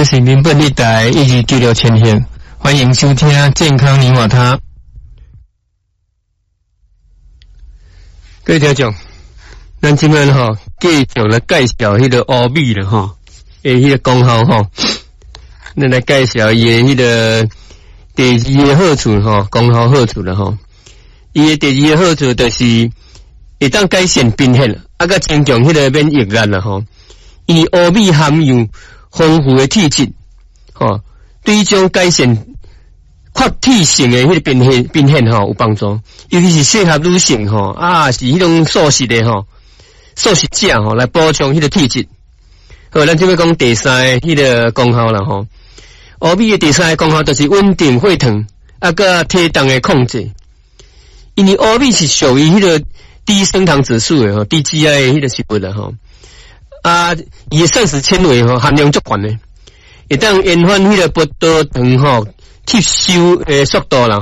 这是民本地台1296千赫，欢迎收听健康你我他。各位听众，咱今晚继续来介绍迄个乌米了迄个功效咱来介绍伊的迄个第二个好处功效好处了伊的第二个好處就是會當改善貧血甲增強迄個免疫力啦伊烏米含有豐富的鐵質對於種改善缺鐵性的迄個貧血有幫助，尤其是適合女性是迄種素食的素食者來補充迄個鐵質。好，咱即要講第三個迄個功效啦烏米的第三個功效就是穩定血糖甲體重的控制。因為烏米是屬於迄個低升糖指數的低 GI 的迄個食物啦伊的膳食纖維含量足懸的，會當延緩迄個葡萄糖吸收的速度啦